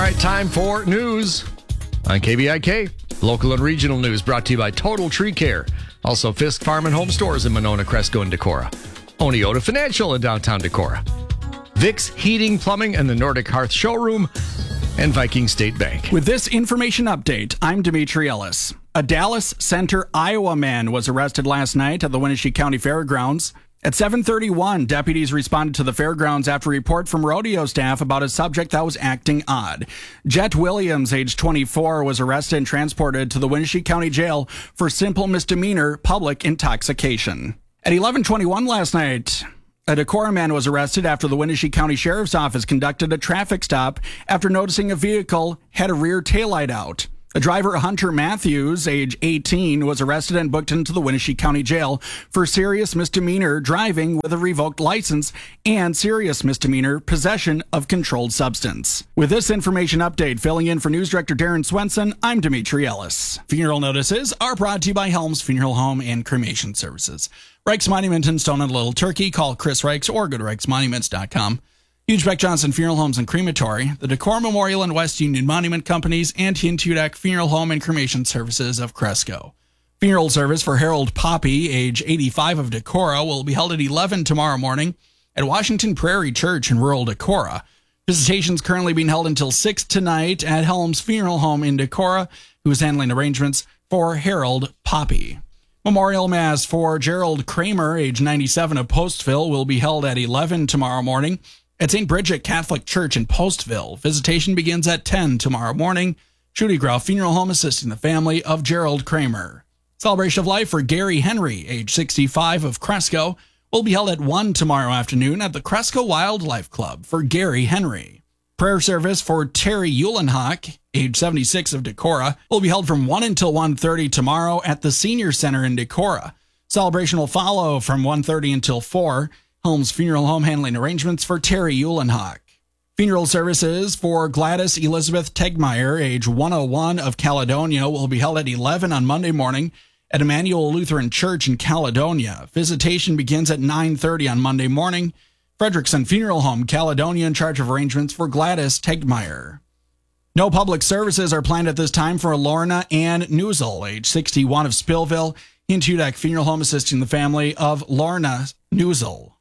right, time for news on KBIK. Local and regional news brought to you by Total Tree Care. Also, Fisk Farm and Home Stores in Monona, Cresco, and Decorah. Oneota Financial in downtown Decorah. Vicks Heating, Plumbing, and the Nordic Hearth Showroom. And Viking State Bank. With this information update, I'm Dimitri Ellis. A Dallas Center, Iowa man was arrested last night at the Wenatchee County Fairgrounds. At 7:31, deputies responded to the fairgrounds after a report from rodeo staff about a subject that was acting odd. Jet Williams, age 24, was arrested and transported to the Wenatchee County Jail for simple misdemeanor public intoxication. At 11:21 last night, a Decorah man was arrested after the Wenatchee County Sheriff's Office conducted a traffic stop after noticing a vehicle had a rear taillight out. A driver, Hunter Matthews, age 18, was arrested and booked into the Wenatchee County Jail for serious misdemeanor driving with a revoked license and serious misdemeanor possession of controlled substance. With this information update, filling in for News Director Darren Swenson, I'm Dimitri Ellis. Funeral notices are brought to you by Helms Funeral Home and Cremation Services. Reichs Monument in Stone and Little Turkey. Call Chris Reichs or go to reichsmonuments.com. Hugebeck Johnson Funeral Homes and Crematory, the Decorah Memorial and West Union Monument Companies, and Hintudak Funeral Home and Cremation Services of Cresco. Funeral service for Harold Poppy, age 85 of Decorah, will be held at 11 tomorrow morning at Washington Prairie Church in rural Decorah. Visitations currently being held until 6 tonight at Helms Funeral Home in Decorah, who is handling arrangements for Harold Poppy. Memorial Mass for Gerald Kramer, age 97 of Postville, will be held at 11 tomorrow morning at St. Bridget Catholic Church in Postville. Visitation begins at 10 tomorrow morning. Judy Grau Funeral Home assisting the family of Gerald Kramer. Celebration of Life for Gary Henry, age 65 of Cresco, will be held at 1 tomorrow afternoon at the Cresco Wildlife Club for Gary Henry. Prayer service for Terry Eulenhock, age 76 of Decorah, will be held from 1 until 1:30 tomorrow at the Senior Center in Decorah. Celebration will follow from 1:30 until 4. Helms Funeral Home handling arrangements for Terry Eulenhock. Funeral services for Gladys Elizabeth Tegmeyer, age 101 of Caledonia, will be held at 11 on Monday morning at Emmanuel Lutheran Church in Caledonia. Visitation begins at 9:30 on Monday morning. Frederickson Funeral Home, Caledonia, in charge of arrangements for Gladys Tegmeyer. No public services are planned at this time for Lorna Ann Newsel, age 61 of Spillville. Hintudak Funeral Home assisting the family of Lorna Newsel.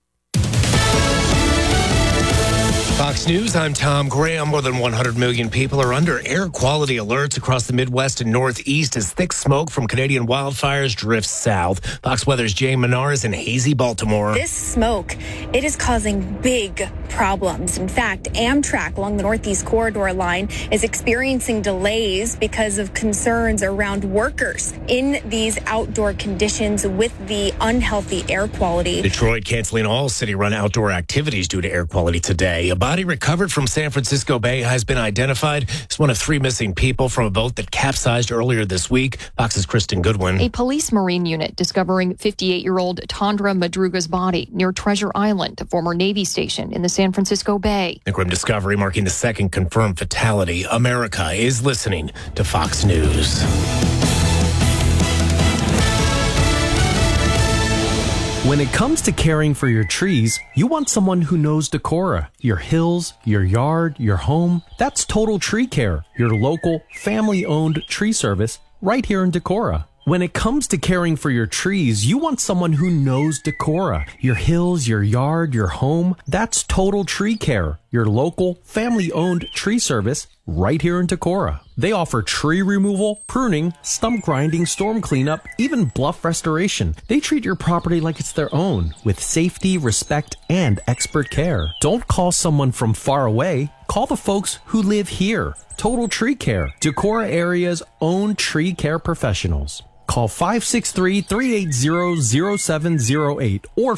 Fox News, I'm Tom Graham. More than 100 million people are under air quality alerts across the Midwest and Northeast as thick smoke from Canadian wildfires drifts south. Fox Weather's Jay Menard is in hazy Baltimore. This smoke, it is causing big problems. In fact, Amtrak along the Northeast Corridor line is experiencing delays because of concerns around workers in these outdoor conditions with the unhealthy air quality. Detroit canceling all city-run outdoor activities due to air quality today. A body recovered from San Francisco Bay has been identified as one of 3 missing people from a boat that capsized earlier this week. Fox's Kristen Goodwin. A police marine unit discovering 58-year-old Tandra Madruga's body near Treasure Island, a former Navy station in the San Francisco Bay. The grim discovery marking the second confirmed fatality. America is listening to Fox News. When it comes to caring for your trees, you want someone who knows Decorah, your hills, your yard, your home. That's Total Tree Care, your local, family-owned tree service right here in Decorah. When it comes to caring for your trees, you want someone who knows Decorah, your hills, your yard, your home. That's Total Tree Care, your local, family-owned tree service right here in Decorah. They offer tree removal, pruning, stump grinding, storm cleanup, even bluff restoration. They treat your property like it's their own, with safety, respect, and expert care. Don't call someone from far away. Call the folks who live here. Total Tree Care, Decorah area's own tree care professionals. Call 563-380-0708 or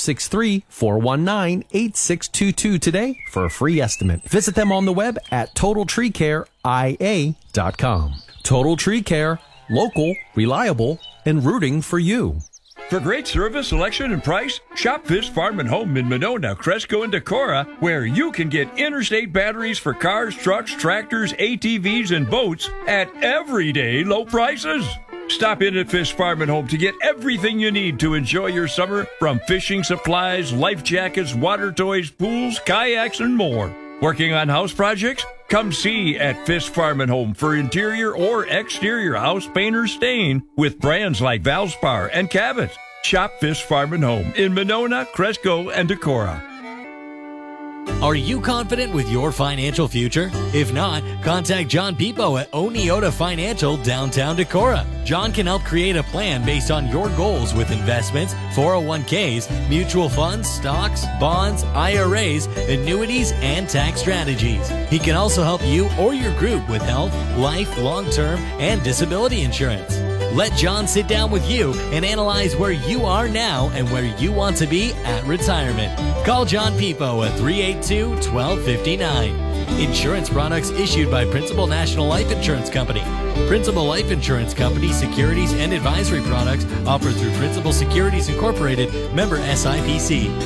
563-419-8622 today for a free estimate. Visit them on the web at TotalTreeCareIA.com. Total Tree Care, local, reliable, and rooting for you. For great service, selection, and price, shop Fisk Farm and Home in Monona, Cresco, and Decorah, where you can get interstate batteries for cars, trucks, tractors, ATVs, and boats at everyday low prices. Stop in at Fisk Farm and Home to get everything you need to enjoy your summer, from fishing supplies, life jackets, water toys, pools, kayaks, and more. Working on house projects? Come see at Fisk Farm and Home for interior or exterior house paint or stain with brands like Valspar and Cabot. Shop Fisk Farm and Home in Monona, Cresco, and Decorah. Are you confident with your financial future? If not, contact John Pipo at Oneota Financial, downtown Decorah. John can help create a plan based on your goals with investments, 401ks, mutual funds, stocks, bonds, IRAs, annuities, and tax strategies. He can also help you or your group with health, life, long-term, and disability insurance. Let John sit down with you and analyze where you are now and where you want to be at retirement. Call John Pipo at 382-1259. Insurance products issued by Principal National Life Insurance Company. Principal Life Insurance Company securities and advisory products offered through Principal Securities Incorporated, member SIPC.